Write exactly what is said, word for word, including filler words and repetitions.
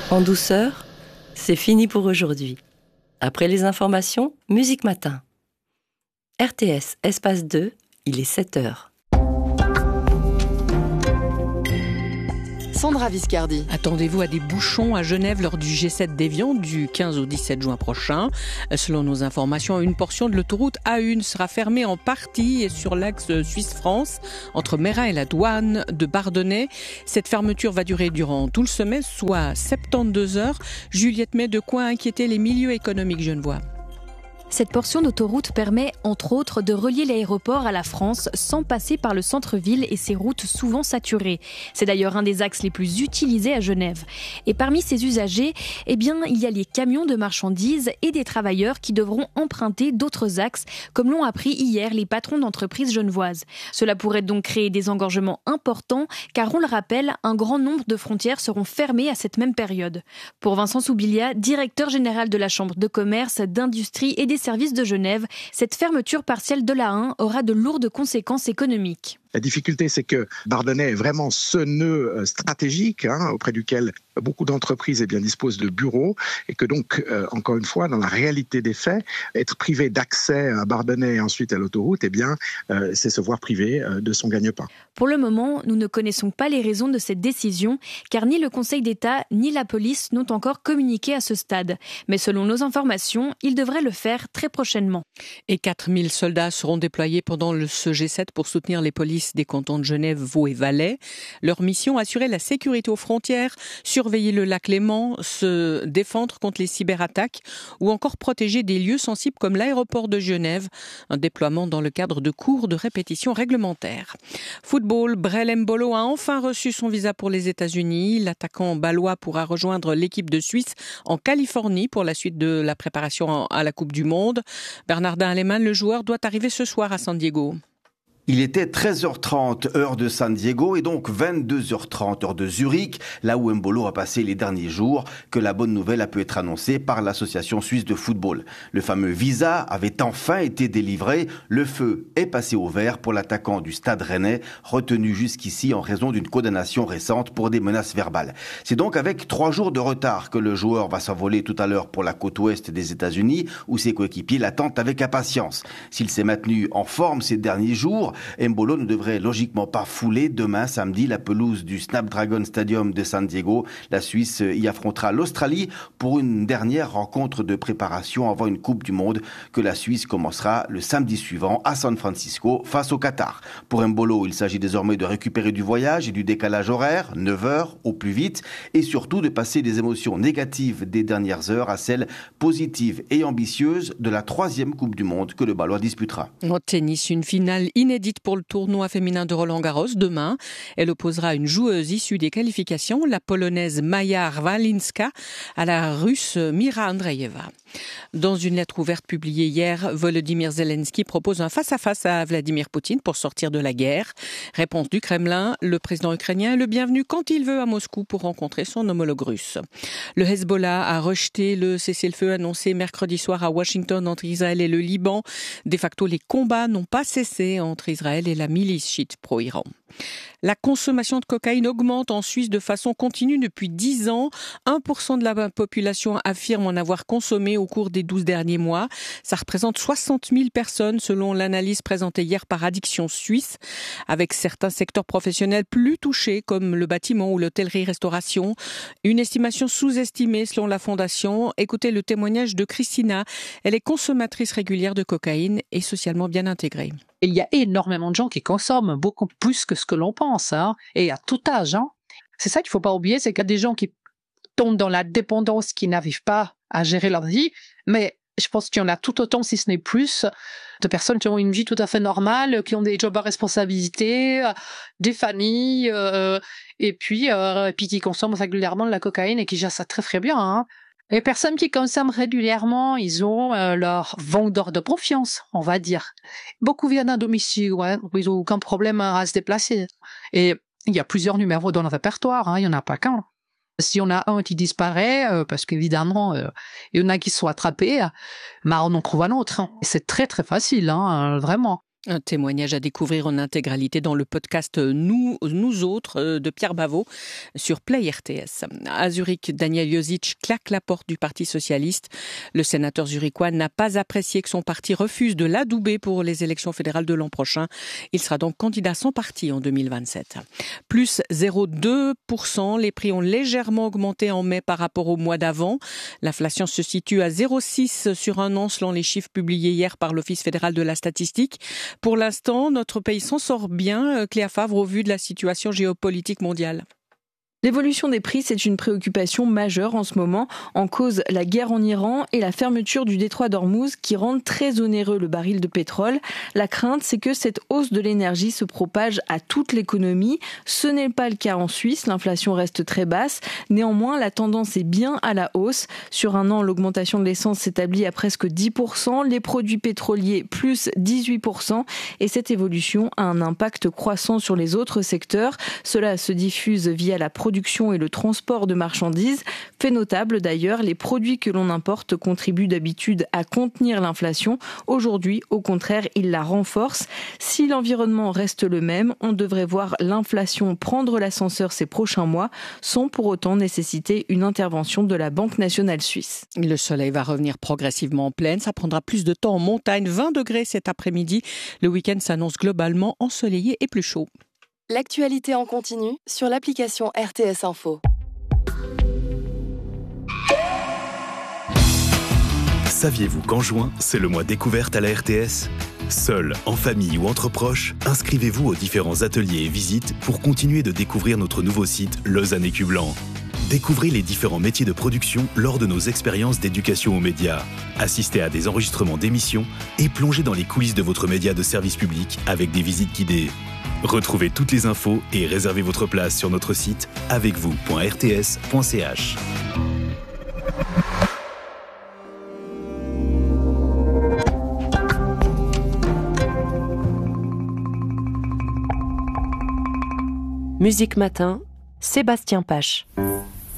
En douceur, c'est fini pour aujourd'hui. Après les informations, Musique Matin. R T S, espace deux, il est sept heures. Sandra Viscardi. Attendez-vous à des bouchons à Genève lors du G sept d'Évian du quinze au dix-sept juin prochain. Selon nos informations, une portion de l'autoroute A un sera fermée en partie sur l'axe Suisse-France entre Meyrin et la douane de Bardonnay. Cette fermeture va durer durant tout le semestre, soit soixante-douze heures. Juliette met de quoi inquiéter les milieux économiques genevois. Cette portion d'autoroute permet, entre autres, de relier l'aéroport à la France sans passer par le centre-ville et ses routes souvent saturées. C'est d'ailleurs un des axes les plus utilisés à Genève. Et parmi ces usagers, eh bien, il y a les camions de marchandises et des travailleurs qui devront emprunter d'autres axes, comme l'ont appris hier les patrons d'entreprises genevoises. Cela pourrait donc créer des engorgements importants, car on le rappelle, un grand nombre de frontières seront fermées à cette même période. Pour Vincent Soubilia, directeur général de la Chambre de commerce, d'industrie et des services de Genève, cette fermeture partielle de l'A un aura de lourdes conséquences économiques. La difficulté, c'est que Bardonnay est vraiment ce nœud stratégique hein, auprès duquel beaucoup d'entreprises eh bien, disposent de bureaux et que donc, euh, encore une fois, dans la réalité des faits, être privé d'accès à Bardonnay et ensuite à l'autoroute, eh bien, euh, c'est se voir privé euh, de son gagne-pain. Pour le moment, nous ne connaissons pas les raisons de cette décision, car ni le Conseil d'État ni la police n'ont encore communiqué à ce stade. Mais selon nos informations, ils devraient le faire très prochainement. Et quatre mille soldats seront déployés pendant le, ce G sept pour soutenir les polices des cantons de Genève, Vaud et Valais. Leur mission, assurer la sécurité aux frontières, surveiller le lac Léman, se défendre contre les cyberattaques ou encore protéger des lieux sensibles comme l'aéroport de Genève. Un déploiement dans le cadre de cours de répétition réglementaire. Football, Brel Embolo a enfin reçu son visa pour les États-Unis. L'attaquant balois pourra rejoindre l'équipe de Suisse en Californie pour la suite de la préparation à la Coupe du Monde. Bernardin Aleman, le joueur, doit arriver ce soir à San Diego. Il était treize heures trente heure de San Diego et donc vingt-deux heures trente heure de Zurich, là où Embolo a passé les derniers jours, que la bonne nouvelle a pu être annoncée par l'Association suisse de football. Le fameux visa avait enfin été délivré. Le feu est passé au vert pour l'attaquant du Stade Rennais, retenu jusqu'ici en raison d'une condamnation récente pour des menaces verbales. C'est donc avec trois jours de retard que le joueur va s'envoler tout à l'heure pour la côte ouest des États-Unis, où ses coéquipiers l'attendent avec impatience. S'il s'est maintenu en forme ces derniers jours, Embolo ne devrait logiquement pas fouler demain samedi la pelouse du Snapdragon Stadium de San Diego. La Suisse y affrontera l'Australie pour une dernière rencontre de préparation avant une Coupe du Monde que la Suisse commencera le samedi suivant à San Francisco face au Qatar. Pour Embolo, il s'agit désormais de récupérer du voyage et du décalage horaire, neuf heures au plus vite, et surtout de passer des émotions négatives des dernières heures à celles positives et ambitieuses de la troisième Coupe du Monde que le Balois disputera. Au tennis, une finale inédite pour le tournoi féminin de Roland-Garros demain. Elle opposera une joueuse issue des qualifications, la polonaise Maja Rwalinska, à la russe Mira Andreeva. Dans une lettre ouverte publiée hier, Volodymyr Zelensky propose un face-à-face à Vladimir Poutine pour sortir de la guerre. Réponse du Kremlin, le président ukrainien est le bienvenu quand il veut à Moscou pour rencontrer son homologue russe. Le Hezbollah a rejeté le cessez-le-feu annoncé mercredi soir à Washington entre Israël et le Liban. De facto, les combats n'ont pas cessé entre Israël et la milice chiite pro-Iran. La consommation de cocaïne augmente en Suisse de façon continue depuis dix ans. un pour cent de la population affirme en avoir consommé au cours des douze derniers mois. Ça représente soixante mille personnes selon l'analyse présentée hier par Addiction Suisse, avec certains secteurs professionnels plus touchés comme le bâtiment ou l'hôtellerie-restauration. Une estimation sous-estimée selon la Fondation. Écoutez le témoignage de Christina. Elle est consommatrice régulière de cocaïne et socialement bien intégrée. Il y a énormément de gens qui consomment beaucoup plus que ce que l'on pense, hein, et à tout âge. Hein. C'est ça qu'il ne faut pas oublier, c'est qu'il y a des gens qui tombent dans la dépendance, qui n'arrivent pas à gérer leur vie, mais je pense qu'il y en a tout autant, si ce n'est plus, de personnes qui ont une vie tout à fait normale, qui ont des jobs à responsabilité, des familles, euh, et, puis, euh, et puis qui consomment régulièrement de la cocaïne et qui gèrent ça très très bien. Hein. Les personnes qui consomment régulièrement, ils ont euh, leur vendeur de confiance, on va dire. Beaucoup viennent d'un domicile, ouais, où ils n'ont aucun problème à se déplacer. Et il y a plusieurs numéros dans le répertoire, hein, il n'y en a pas qu'un. Si on a un qui disparaît, euh, parce qu'évidemment, euh, il y en a qui sont attrapés, bah, on en trouve un autre. Hein. Et c'est très très facile, hein, vraiment. Un témoignage à découvrir en intégralité dans le podcast Nous, Nous autres de Pierre Bavot sur Play R T S. À Zurich, Daniel Josic claque la porte du Parti socialiste. Le sénateur zurichois n'a pas apprécié que son parti refuse de l'adouber pour les élections fédérales de l'an prochain. Il sera donc candidat sans parti en deux mille vingt-sept. Plus zéro virgule deux pour cent, les prix ont légèrement augmenté en mai par rapport au mois d'avant. L'inflation se situe à zéro virgule six sur un an selon les chiffres publiés hier par l'Office fédéral de la statistique. Pour l'instant, notre pays s'en sort bien, Cléa Favre, au vu de la situation géopolitique mondiale. L'évolution des prix, c'est une préoccupation majeure en ce moment. En cause, la guerre en Iran et la fermeture du détroit d'Ormuz qui rendent très onéreux le baril de pétrole. La crainte, c'est que cette hausse de l'énergie se propage à toute l'économie. Ce n'est pas le cas en Suisse, l'inflation reste très basse. Néanmoins, la tendance est bien à la hausse. Sur un an, l'augmentation de l'essence s'établit à presque dix pour cent, les produits pétroliers plus dix-huit pour cent. Et cette évolution a un impact croissant sur les autres secteurs. Cela se diffuse via la production production et le transport de marchandises. Fait notable d'ailleurs, les produits que l'on importe contribuent d'habitude à contenir l'inflation. Aujourd'hui, au contraire, ils la renforcent. Si l'environnement reste le même, on devrait voir l'inflation prendre l'ascenseur ces prochains mois, sans pour autant nécessiter une intervention de la Banque nationale suisse. Le soleil va revenir progressivement en plaine. Ça prendra plus de temps en montagne. vingt degrés cet après-midi. Le week-end s'annonce globalement ensoleillé et plus chaud. L'actualité en continu sur l'application R T S Info. Saviez-vous qu'en juin, c'est le mois découverte à la R T S ? Seul, en famille ou entre proches, inscrivez-vous aux différents ateliers et visites pour continuer de découvrir notre nouveau site Lausanne Écu Blanc. Découvrez les différents métiers de production lors de nos expériences d'éducation aux médias. Assistez à des enregistrements d'émissions et plongez dans les coulisses de votre média de service public avec des visites guidées. Retrouvez toutes les infos et réservez votre place sur notre site avec vous point r t s point c h. Musique Matin, Sébastien Pache.